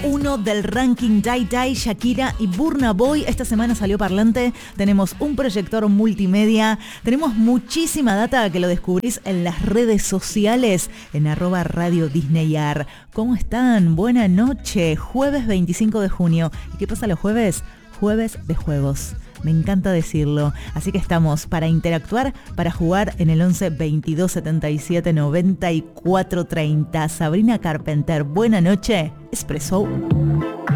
1 del ranking Dai Dai, Shakira y Burna Boy. Esta semana salió parlante. Tenemos un proyector multimedia. Tenemos muchísima data que lo descubrís en las redes sociales en @Radio_Disneyar. ¿Cómo están? Buena noche. Jueves 25 de junio. ¿Y qué pasa los jueves? Jueves de juegos. Me encanta decirlo. Así que estamos para interactuar, para jugar en el 11 22 77 94 30. Sabrina Carpenter, buena noche. Espresso.